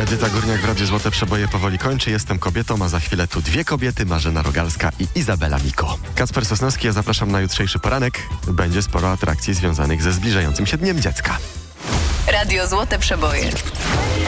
Edyta Górniak w Radiu Złote Przeboje powoli kończy. Jestem kobietą, a za chwilę tu dwie kobiety, Marzena Rogalska i Izabela Miko. Kacper Sosnowski, ja zapraszam na jutrzejszy poranek. Będzie sporo atrakcji związanych ze zbliżającym się Dniem Dziecka. Radio Złote Przeboje.